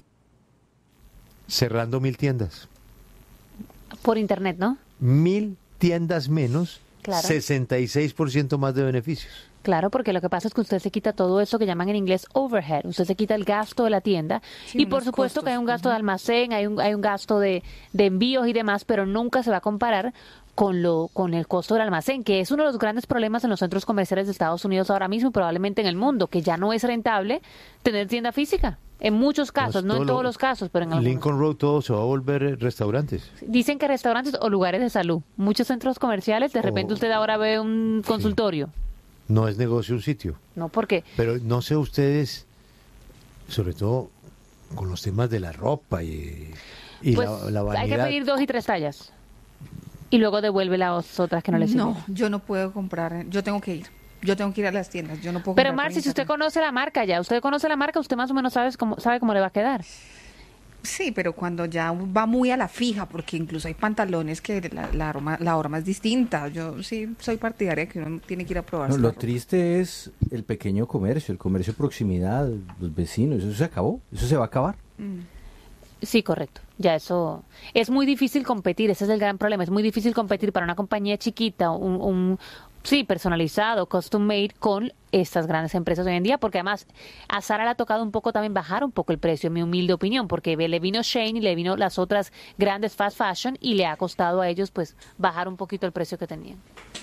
cerrando 1.000 tiendas.
Por internet, ¿no?
1.000 tiendas menos
Claro.
66% más de beneficios.
Claro, porque lo que pasa es que usted se quita todo eso que llaman en inglés overhead. Usted se quita el gasto de la tienda.
Sí,
y por supuesto que hay un gasto de almacén, hay un gasto de envíos y demás, pero nunca se va a comparar con el costo del almacén, que es uno de los grandes problemas en los centros comerciales de Estados Unidos ahora mismo y probablemente en el mundo, que ya no es rentable tener tienda física. En muchos casos, no en todos los casos, pero en algunos.
Lincoln Road todo se va a volver restaurantes.
Dicen que restaurantes o lugares de salud. Muchos centros comerciales, de repente usted ahora ve un consultorio.
No es negocio un sitio.
No, porque...
Pero no sé ustedes, sobre todo con los temas de la ropa y
pues,
la vanidad.
hay que pedir 2 y 3 tallas. Y luego devuelve las otras que no le sirven.
No, yo no puedo comprar, yo tengo que ir a las tiendas, yo no puedo
Pero
comprar
Marci, si usted conoce la marca ya, usted más o menos sabe cómo le va a quedar.
Sí, pero cuando ya va muy a la fija, porque incluso hay pantalones que la aroma es distinta. Yo sí soy partidaria que uno tiene que ir a probar.
No, lo triste es el pequeño comercio, el comercio de proximidad, los vecinos, eso se acabó, eso se va a acabar.
Sí, correcto. Ya eso es muy difícil competir, ese es el gran problema, es muy difícil competir para una compañía chiquita, personalizado, custom made con estas grandes empresas hoy en día, porque además a Zara le ha tocado un poco también bajar un poco el precio, en mi humilde opinión, porque le vino Shein y le vino las otras grandes fast fashion y le ha costado a ellos pues bajar un poquito el precio que tenían.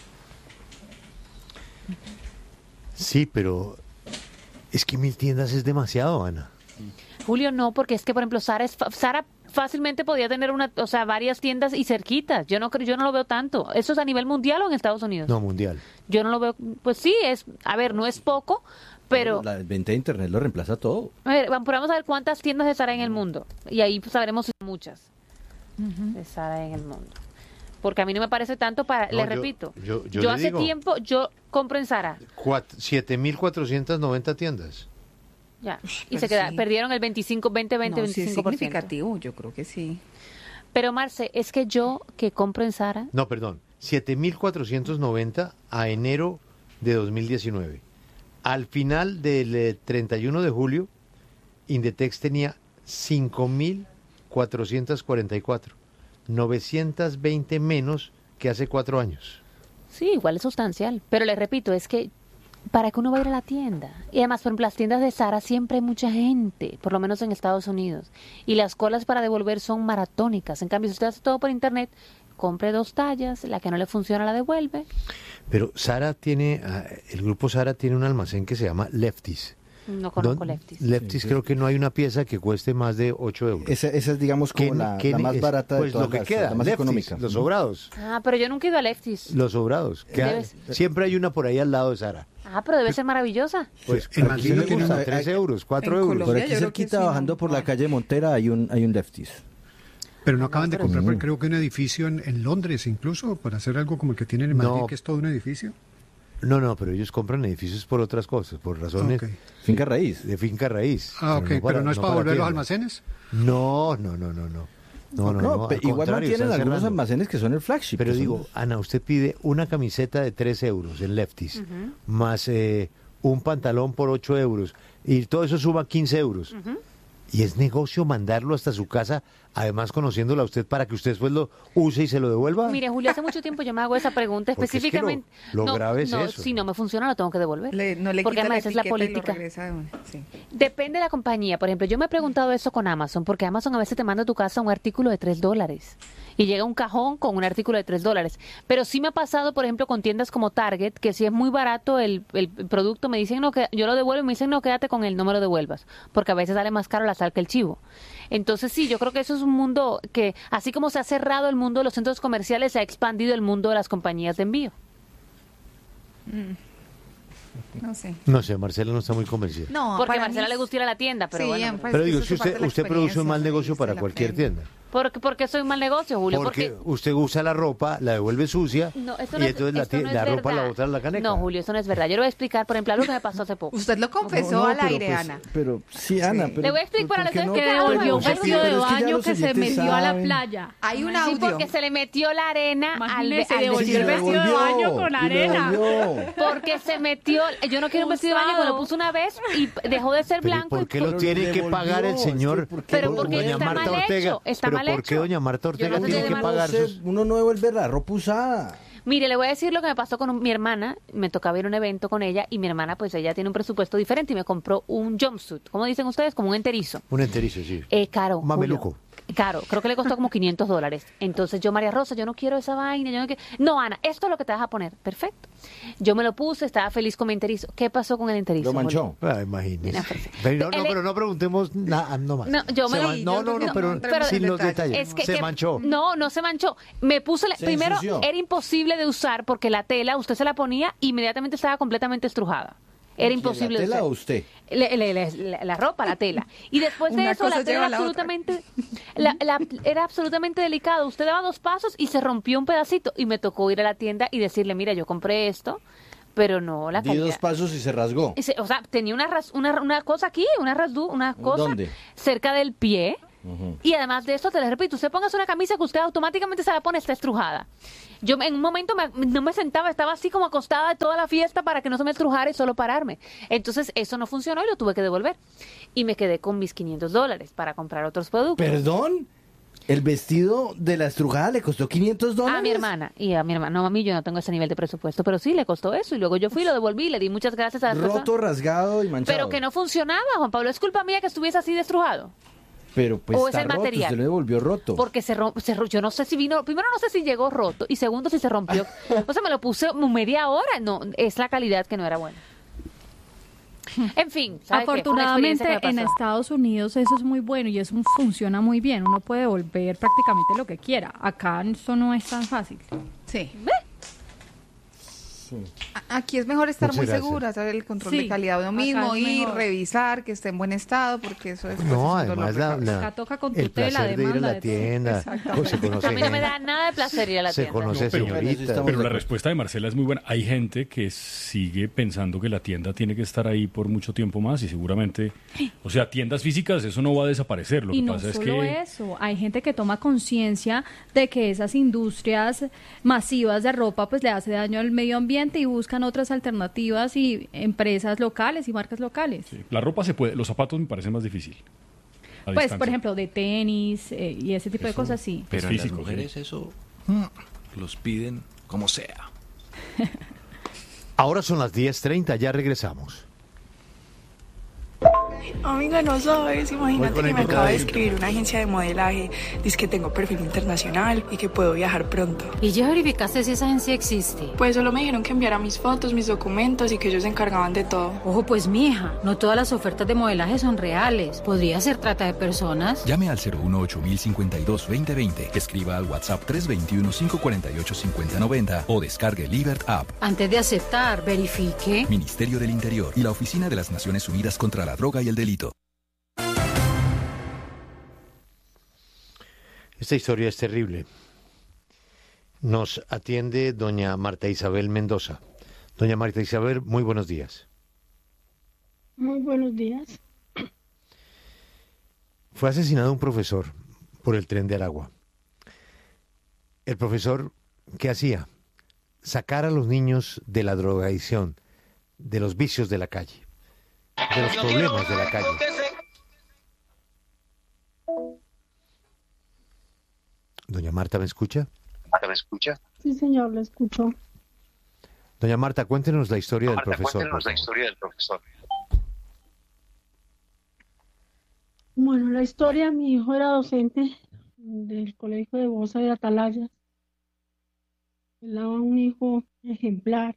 Sí, pero es que 1000 tiendas es demasiado, Ana.
Julio, no, porque es que por ejemplo Zara fácilmente podía tener varias tiendas y cerquitas. Yo no lo veo tanto. ¿Eso es a nivel mundial o en Estados Unidos?
No, mundial.
Yo no lo veo. Pues sí, no es poco, pero...
La venta de internet lo reemplaza todo.
A ver, vamos a ver cuántas tiendas de Zara en el mundo. Y ahí sabremos muchas de Zara en el mundo. Porque a mí no me parece tanto repito. Yo hace tiempo, yo compro en Zara.
7.490 tiendas.
Ya, y perdieron el 25%.
Sí, es significativo, yo creo que sí.
Pero Marce, es que yo que compro en Zara...
No, perdón, 7.490 a enero de 2019. Al final del 31 de julio, Indetex tenía 5.444, 920 menos que hace 4 años.
Sí, igual es sustancial, pero les repito, es que ¿para qué uno va a ir a la tienda? Y además, por ejemplo, las tiendas de Zara siempre hay mucha gente, por lo menos en Estados Unidos. Y las colas para devolver son maratónicas. En cambio, si usted hace todo por internet, compre 2 tallas, la que no le funciona la devuelve.
Pero el grupo Zara tiene un almacén que se llama Lefties.
No conozco Lefties.
Lefties creo que no hay una pieza que cueste más de 8 euros.
Esa es, digamos, como la más barata de todas,
lo que queda,
la más
Lefties,
económica.
Los sobrados.
Ah, pero yo nunca he ido a Lefties.
Los sobrados. Siempre hay una por ahí al lado de Zara.
Ah, pero debe ser maravillosa.
Pues aquí le cuesta 3 euros, 4 euros.
Por aquí cerquita, bajando por la calle Montera, hay un Lefties.
Pero no acaban de comprar, creo que un edificio en Londres incluso, para hacer algo como el que tienen en Madrid, que es todo un edificio.
No, pero ellos compran edificios por otras cosas, por razones...
Okay.
Finca raíz.
De finca raíz.
Ah, ok, pero no es para volver los almacenes.
No.
Igual mantienen algunos almacenes que son el flagship.
Pero digo, Ana, usted pide una camiseta de 3 euros en Lefties, más un pantalón por 8 euros, y todo eso suma 15 euros. Y es negocio mandarlo hasta su casa, además conociéndola a usted para que usted después lo use y se lo devuelva.
Mire, Julio, hace mucho tiempo yo me hago esa pregunta específicamente.
Es que lo grave es eso.
Si no me funciona, lo tengo que devolver.
Porque
además esa es la política. Depende de la compañía. Por ejemplo, yo me he preguntado eso con Amazon, porque Amazon a veces te manda a tu casa un artículo de $3 y llega un cajón con un artículo de $3. Pero sí me ha pasado, por ejemplo, con tiendas como Target, que si es muy barato el producto, me dicen, no, que yo lo devuelvo, y me dicen, no, quédate con él, no me lo devuelvas, porque a veces sale más caro la sal que el chivo. Entonces sí, yo creo que eso es un mundo que, así como se ha cerrado el mundo de los centros comerciales, se ha expandido el mundo de las compañías de envío.
No sé,
Marcela no está muy convencida.
No, porque a Marcela le gusta ir a la tienda, pero bueno.
Pero digo, si usted produce un mal negocio para cualquier tienda.
¿Por qué soy un mal negocio, Julio?
Porque usted usa la ropa, la devuelve sucia, y entonces la ropa la bota en la caneca.
No, Julio, eso no es verdad. Yo le voy a explicar, por ejemplo, algo que me pasó hace poco.
Usted lo confesó al aire,
pues,
Ana.
Pero sí, Ana. Pero,
le voy a explicar a
que devolvió un vestido de baño que se metió a la playa.
Hay un audio.
Sí, porque se le metió la arena al
devolvió el vestido de baño con arena.
Porque se metió, yo no quiero un vestido de baño, me lo puse una vez y dejó de ser blanco.
¿Por qué lo tiene que pagar el señor?
Pero porque
doña
está
Marta
mal
Ortega.
hecho. Está mal
¿Por qué
hecho?
doña Marta Ortega tiene que pagar sus...
Uno no devuelve la ropa usada.
Mire, le voy a decir lo que me pasó con mi hermana. Me tocaba ir a un evento con ella y mi hermana, pues ella tiene un presupuesto diferente y me compró un jumpsuit. ¿Cómo dicen ustedes? Como un enterizo.
Un enterizo, sí.
Caro.
Mameluco.
Julio. Caro, creo que le costó como $500. Entonces yo, María Rosa, yo no quiero esa vaina. Yo no, no, Ana, esto es lo que te vas a poner. Perfecto. Yo me lo puse, estaba feliz con mi enterizo. ¿Qué pasó con el enterizo?
Lo manchó.
Imagínese. Pero no preguntemos nada más.
No, yo me
pero sin los detalles.
Es que,
se manchó.
No se manchó. Me puse, primero,
ensució.
era imposible de usar porque la tela, usted se la ponía, inmediatamente estaba completamente estrujada. Era imposible.
¿La tela
de usar.
o usted?
La ropa, la tela. Y después de eso, la tela era absolutamente, era absolutamente delicado. Usted daba 2 pasos y se rompió un pedacito. Y me tocó ir a la tienda y decirle, mira, yo compré esto, pero no la calidad.
Di 2 pasos y se rasgó.
O sea, tenía una cosa aquí, una cosa
¿Dónde?
cerca del pie. Y además de eso, te les repito, usted póngase una camisa que usted automáticamente se la pone, está estrujada. Yo en un momento no me sentaba, estaba así como acostada de toda la fiesta para que no se me estrujara y solo pararme. Entonces eso no funcionó y lo tuve que devolver. Y me quedé con mis $500 para comprar otros productos.
¿Perdón? ¿El vestido de la estrujada le costó $500?
A mi hermana. Y a mi hermana. No, a mí yo no tengo ese nivel de presupuesto, pero sí le costó eso. Y luego yo fui, lo devolví, le di muchas gracias a la persona.
Roto, rasgado y manchado.
Pero que no funcionaba, Juan Pablo. ¿Es culpa mía que estuviese así destrujado?
Pero pues
¿O
está
es el
roto,
material?
usted lo devolvió roto.
Porque yo no sé si vino, primero no sé si llegó roto y segundo si se rompió. O sea, me lo puse media hora, no, es la calidad que no era buena. En fin, ¿sabe
afortunadamente
qué?
en Estados Unidos eso es muy bueno y eso funciona muy bien. Uno puede devolver prácticamente lo que quiera. Acá eso no es tan fácil.
Sí.
Sí.
Aquí es mejor estar
Muchas
muy
gracias.
segura, saber el control
Sí,
de calidad de uno
acá
mismo
es
y
mejor.
revisar que esté en buen estado, porque eso es
No,
es un dolor
además
de cabeza.
Acá toca con
el
tutela,
placer de ir a
demanda
la
de todo.
tienda.
Exactamente.
Se conoce
A mí no me
gente,
da nada de placer ir a la
se
tienda.
conoce
pero-
señorita.
Pero la respuesta de Marcela es muy buena. Hay gente que sigue pensando que la tienda tiene que estar ahí por mucho tiempo más y seguramente, o sea, tiendas físicas, eso no va a desaparecer. Lo
Y
que
no
pasa es
solo
que
eso, hay gente que toma conciencia de que esas industrias masivas de ropa pues le hace daño al medio ambiente y buscan otras alternativas y empresas locales y marcas locales.
la ropa se puede, los zapatos me parecen más difícil. a
Pues,
distancia.
por ejemplo, de tenis y ese tipo de cosas, sí.
Es
Pero en
físico,
las mujeres
sí.
eso los piden como sea.
Ahora son las 10:30, ya regresamos.
Amiga, no sabes, imagínate que me acaba de escribir una agencia de modelaje, dice que tengo perfil internacional y que puedo viajar pronto.
¿Y ya verificaste si esa agencia existe?
Pues solo me dijeron que enviara mis fotos, mis documentos y que ellos se encargaban de todo.
Ojo, pues mija, no todas las ofertas de modelaje son reales. Podría ser trata de personas.
Llame al 018-052-2020, escriba al WhatsApp 321-548-5090 o descargue Libert App.
Antes de aceptar, verifique.
Ministerio del Interior y la Oficina de las Naciones Unidas contra la Droga y el Delito.
Esta historia es terrible. Nos atiende doña Marta Isabel Mendoza. Doña Marta Isabel, muy buenos días.
Muy buenos días.
Fue asesinado un profesor por el Tren de Aragua. El profesor, ¿qué hacía? Sacar a los niños de la drogadicción, de los vicios de la calle, de los problemas de la calle. Doña Marta, ¿me escucha?
Sí, señor, lo escucho.
Doña Marta, cuéntenos la historia del profesor.
Cuéntenos la historia del profesor.
Bueno, la historia, mi hijo era docente del Colegio de Bosa de Atalaya. Era un hijo ejemplar.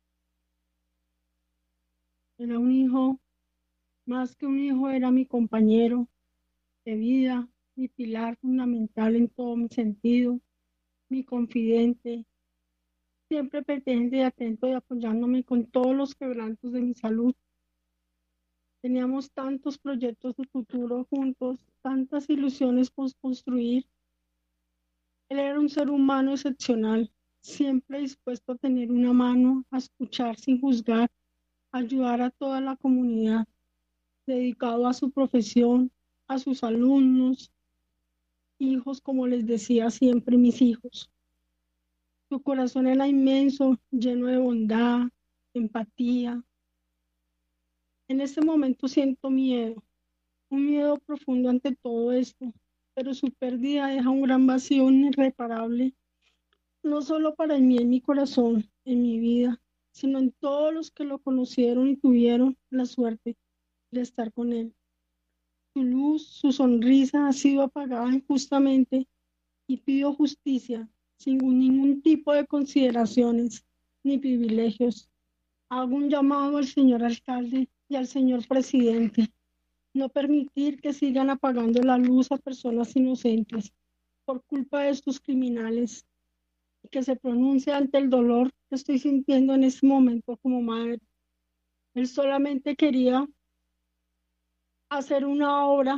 Era un hijo, más que un hijo, era mi compañero de vida, mi pilar fundamental en todo mi sentido, mi confidente, siempre pendiente y atento y apoyándome con todos los quebrantos de mi salud. Teníamos tantos proyectos de futuro juntos, tantas ilusiones por construir. Él era un ser humano excepcional, siempre dispuesto a tener una mano, a escuchar sin juzgar, a ayudar a toda la comunidad, dedicado a su profesión, a sus alumnos, hijos, como les decía siempre, mis hijos. Su corazón era inmenso, lleno de bondad, empatía. En este momento siento miedo, un miedo profundo ante todo esto, pero su pérdida deja un gran vacío irreparable no solo para mí en mi corazón, en mi vida, sino en todos los que lo conocieron y tuvieron la suerte de estar con él. Su luz, su sonrisa ha sido apagada injustamente y pido justicia sin ningún tipo de consideraciones ni privilegios. Hago un llamado al señor alcalde y al señor presidente. No permitir que sigan apagando la luz a personas inocentes por culpa de estos criminales. Que se pronuncie ante el dolor que estoy sintiendo en este momento como madre. Él solamente quería hacer una obra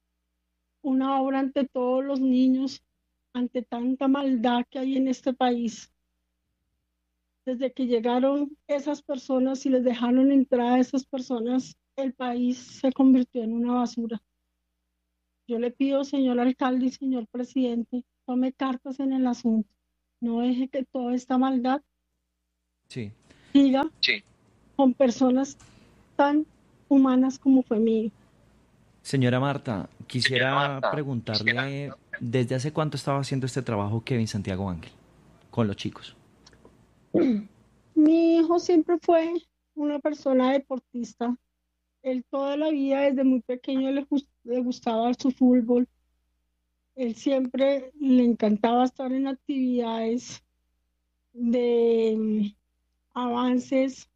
ante todos los niños, ante tanta maldad que hay en este país. Desde que llegaron esas personas y les dejaron entrar a esas personas, el país se convirtió en una basura. Yo le pido, señor alcalde y señor presidente, tome cartas en el asunto. No deje que toda esta maldad siga con personas tan humanas como fue mi hijo.
Señora Marta, quisiera preguntarle, ¿desde hace cuánto estaba haciendo este trabajo Kevin Santiago Ángel con los chicos?
Mi hijo siempre fue una persona deportista. Él toda la vida, desde muy pequeño, le gustaba su fútbol. Él siempre le encantaba estar en actividades de avances,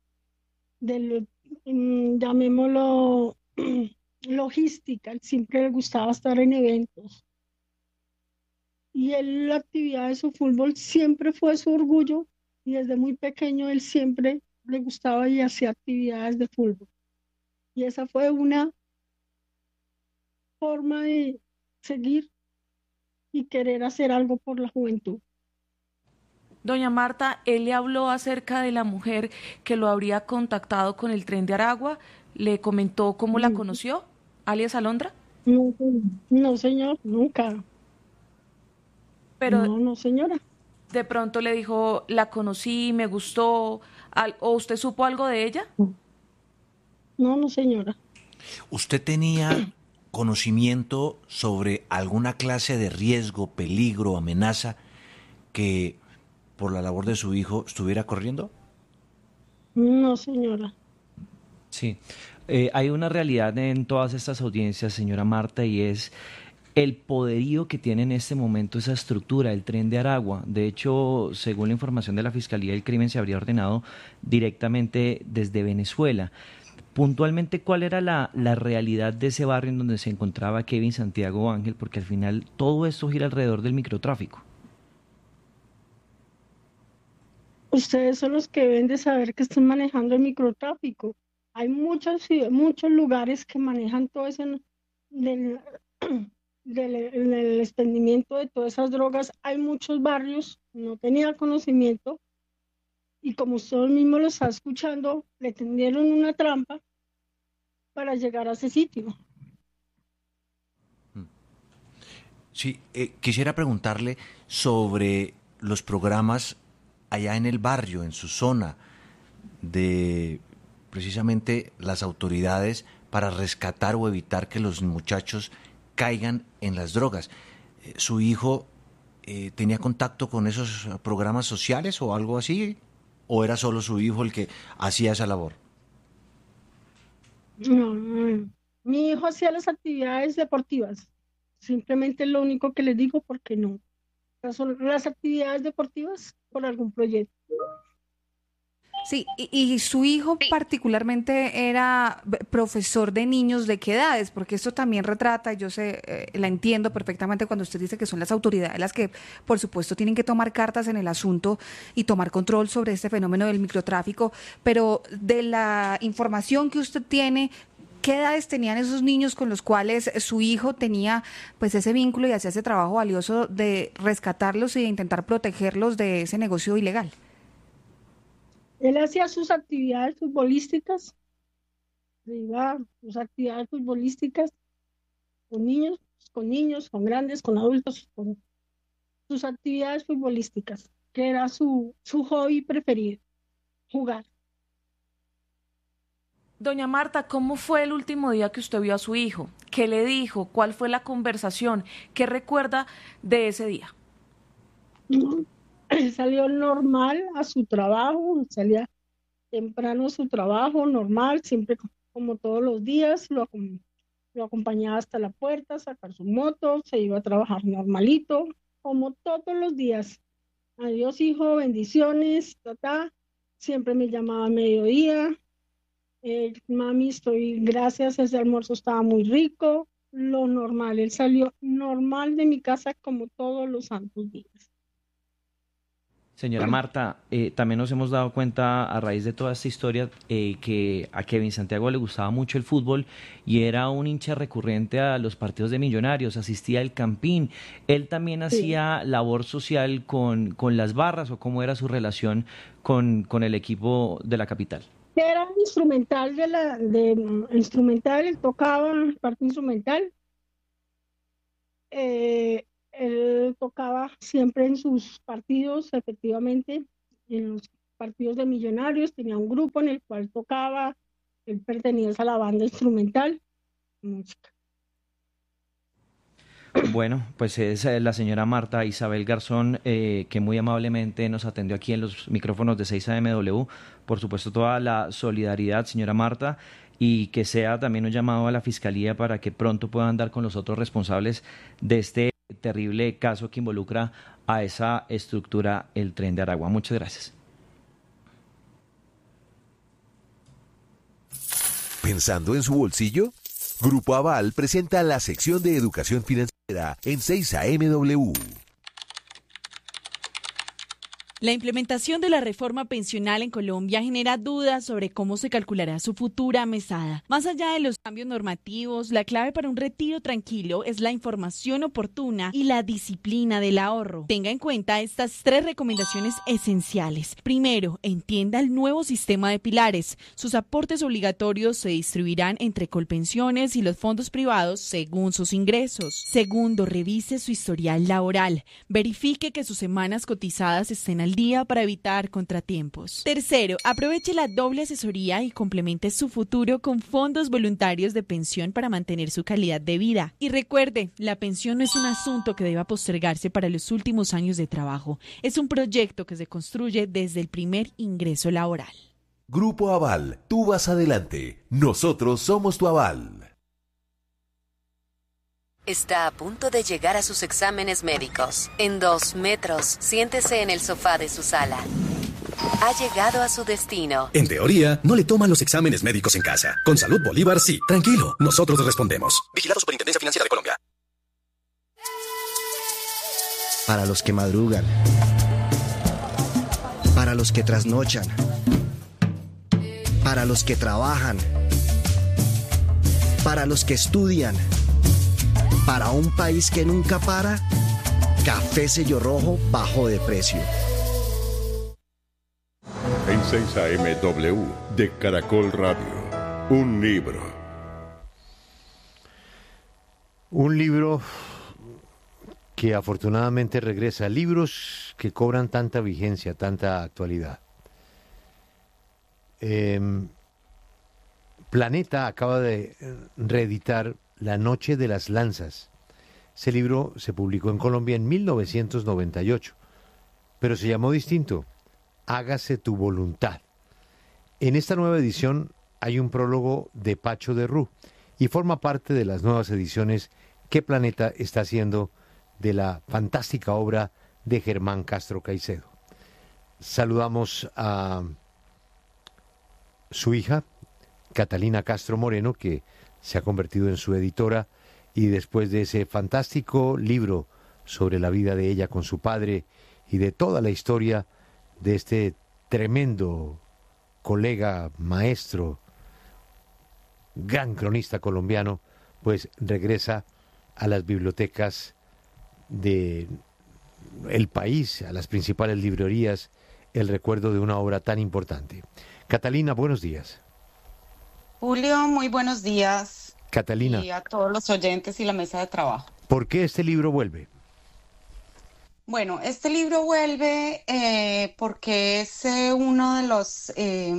llamémoslo logística. Él siempre le gustaba estar en eventos. Y él, la actividad de su fútbol siempre fue su orgullo. Y desde muy pequeño él siempre le gustaba y hacía actividades de fútbol. Y esa fue una forma de seguir y querer hacer algo por la juventud.
Doña Marta, él le habló acerca de la mujer que lo habría contactado con el tren de Aragua, le comentó cómo la conoció, alias Alondra.
No, señor, nunca.
Pero
no, señora.
De pronto le dijo, la conocí, me gustó, ¿o usted supo algo de ella?
No, señora.
¿Usted tenía conocimiento sobre alguna clase de riesgo, peligro, amenaza que por la labor de su hijo estuviera corriendo?
No, señora.
Sí, hay una realidad en todas estas audiencias, señora Marta, y es el poderío que tiene en este momento esa estructura, el tren de Aragua. De hecho, según la información de la Fiscalía, el crimen se habría ordenado directamente desde Venezuela. Puntualmente, ¿cuál era la realidad de ese barrio en donde se encontraba Kevin Santiago Ángel? Porque al final todo esto gira alrededor del microtráfico.
Ustedes son los que deben de saber que están manejando el microtráfico. Hay muchos lugares que manejan todo ese del extendimiento de todas esas drogas. Hay muchos barrios, no tenía conocimiento, y como usted mismo lo está escuchando, le tendieron una trampa para llegar a ese sitio.
Sí, quisiera preguntarle sobre los programas allá en el barrio, en su zona, de precisamente las autoridades para rescatar o evitar que los muchachos caigan en las drogas. ¿Su hijo tenía contacto con esos programas sociales o algo así? ¿O era solo su hijo el que hacía esa labor?
No, mi hijo hacía las actividades deportivas. Simplemente es lo único que les digo, porque no. Son las actividades deportivas por algún proyecto.
Sí, y su hijo particularmente era profesor de niños, ¿de qué edades? Porque esto también retrata, yo sé, la entiendo perfectamente cuando usted dice que son las autoridades las que, por supuesto, tienen que tomar cartas en el asunto y tomar control sobre este fenómeno del microtráfico, pero de la información que usted tiene, ¿qué edades tenían esos niños con los cuales su hijo tenía pues ese vínculo y hacía ese trabajo valioso de rescatarlos y de intentar protegerlos de ese negocio ilegal?
Él hacía sus actividades futbolísticas, con niños, con grandes, con adultos, con sus actividades futbolísticas, que era su hobby preferido, jugar.
Doña Marta, ¿cómo fue el último día que usted vio a su hijo? ¿Qué le dijo? ¿Cuál fue la conversación? ¿Qué recuerda de ese día?
Él salió normal a su trabajo, salía temprano a su trabajo, normal, siempre como todos los días, lo acompañaba hasta la puerta a sacar su moto, se iba a trabajar normalito, como todos los días. Adiós, hijo, bendiciones, siempre me llamaba a mediodía. Mami, gracias, ese almuerzo estaba muy rico, lo normal. Él salió normal de mi casa como todos los santos días.
Señora Marta, también nos hemos dado cuenta a raíz de toda esta historia que a Kevin Santiago le gustaba mucho el fútbol y era un hincha recurrente a los partidos de Millonarios, asistía al Campín. ¿Él también hacía labor social con las barras o cómo era su relación con el equipo de la capital?
Era instrumental instrumental, él tocaba parte instrumental. Él tocaba siempre en sus partidos, efectivamente, en los partidos de Millonarios, tenía un grupo en el cual tocaba, él pertenecía a la banda instrumental, música.
Bueno, pues es la señora Marta Isabel Garzón, que muy amablemente nos atendió aquí en los micrófonos de 6AMW. Por supuesto, toda la solidaridad, señora Marta, y que sea también un llamado a la Fiscalía para que pronto puedan dar con los otros responsables de este terrible caso que involucra a esa estructura, el Tren de Aragua. Muchas gracias.
¿Pensando en su bolsillo? Grupo Aval presenta la sección de educación financiera en 6AMW.
La implementación de la reforma pensional en Colombia genera dudas sobre cómo se calculará su futura mesada. Más allá de los cambios normativos, la clave para un retiro tranquilo es la información oportuna y la disciplina del ahorro. Tenga en cuenta estas 3 recomendaciones esenciales. Primero, entienda el nuevo sistema de pilares. Sus aportes obligatorios se distribuirán entre Colpensiones y los fondos privados según sus ingresos. Segundo, revise su historial laboral. Verifique que sus semanas cotizadas estén al día para evitar contratiempos. Tercero, aproveche la doble asesoría y complemente su futuro con fondos voluntarios de pensión para mantener su calidad de vida. Y recuerde, la pensión no es un asunto que deba postergarse para los últimos años de trabajo. Es un proyecto que se construye desde el primer ingreso laboral.
Grupo Aval, tú vas adelante. Nosotros somos tu aval.
Está a punto de llegar a sus exámenes médicos. En 2 metros, siéntese en el sofá de su sala. Ha llegado a su destino.
En teoría, no le toman los exámenes médicos en casa. Con Salud Bolívar, sí. Tranquilo, nosotros respondemos. Vigilado Superintendencia Financiera de Colombia.
Para los que madrugan. Para los que trasnochan. Para los que trabajan. Para los que estudian. Para un país que nunca para, Café Sello Rojo bajó de precio.
En 6AMW de Caracol Radio, un libro.
Un libro que afortunadamente regresa. Libros que cobran tanta vigencia, tanta actualidad. Planeta acaba de reeditar La Noche de las Lanzas. Ese libro se publicó en Colombia en 1998, pero se llamó distinto, Hágase tu voluntad. En esta nueva edición hay un prólogo de Pacho de Rú y forma parte de las nuevas ediciones que Planeta está haciendo de la fantástica obra de Germán Castro Caicedo. Saludamos a su hija, Catalina Castro Moreno, que se ha convertido en su editora, y después de ese fantástico libro sobre la vida de ella con su padre y de toda la historia de este tremendo colega, maestro, gran cronista colombiano, pues regresa a las bibliotecas de el país, a las principales librerías, el recuerdo de una obra tan importante. Catalina, buenos días.
Julio, muy buenos días.
Catalina.
Y a todos los oyentes y la mesa de trabajo.
¿Por qué este libro vuelve?
Bueno, este libro vuelve porque es uno de los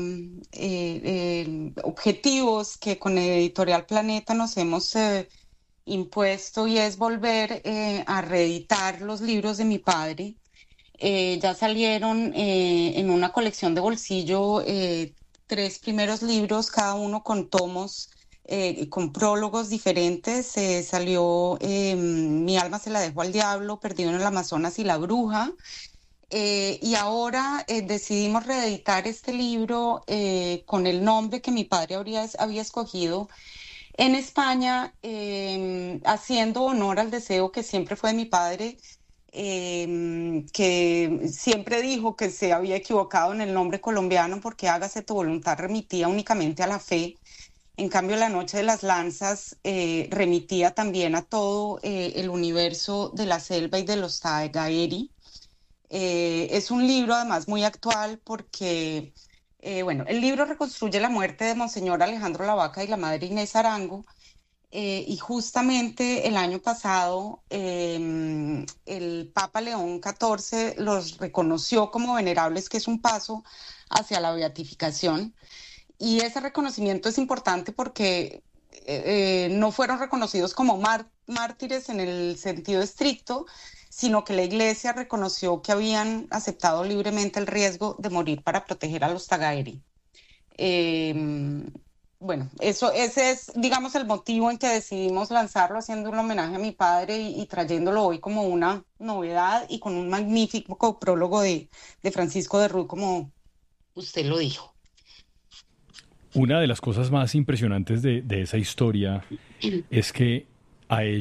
objetivos que con Editorial Planeta nos hemos impuesto, y es volver a reeditar los libros de mi padre. Ya salieron en una colección de bolsillo 3 primeros libros, cada uno con tomos, con prólogos diferentes. Salió Mi alma se la dejo al diablo, Perdido en el Amazonas y La bruja. Y ahora decidimos reeditar este libro con el nombre que mi padre había escogido en España, haciendo honor al deseo que siempre fue de mi padre, que siempre dijo que se había equivocado en el nombre colombiano porque Hágase tu voluntad remitía únicamente a la fe. En cambio, La noche de las lanzas remitía también a todo el universo de la selva y de los Tagaeri. Es un libro además muy actual porque, el libro reconstruye la muerte de Monseñor Alejandro Lavaca y la madre Inés Arango, y justamente el año pasado el Papa León XIV los reconoció como venerables, que es un paso hacia la beatificación, y ese reconocimiento es importante porque no fueron reconocidos como mártires en el sentido estricto, sino que la Iglesia reconoció que habían aceptado libremente el riesgo de morir para proteger a los Tagaeri. Ese es, digamos, el motivo en que decidimos lanzarlo, haciendo un homenaje a mi padre y trayéndolo hoy como una novedad y con un magnífico prólogo de Francisco de Ruy, como usted lo dijo.
Una de las cosas más impresionantes de esa historia es que a ellos